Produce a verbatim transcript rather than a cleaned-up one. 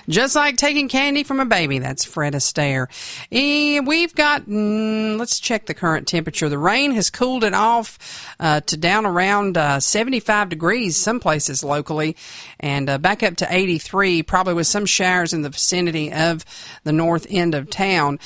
Just like taking candy from a baby. That's Fred Astaire. And we've got, mm, let's check the current temperature. The rain has cooled it off uh, to down around uh, seventy-five degrees some places locally, and uh, back up to eighty-three, probably with some showers in the vicinity of the north end of town.